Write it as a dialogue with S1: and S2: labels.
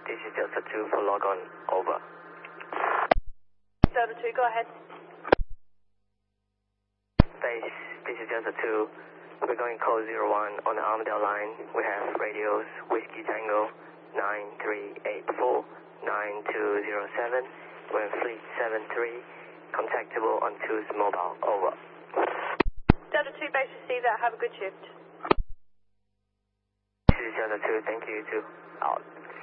S1: This is Delta 2 for log on. Over.
S2: Delta 2, go ahead.
S1: Base, this is Delta 2. We're going code 01 on the Armadale line. We have radios Whiskey Tango 9384 9207. We're in Fleet 73. Contactable on 2's mobile. Over.
S2: Delta 2, base receive that. Have a good shift.
S1: This is Delta 2. Thank you, 2. Out.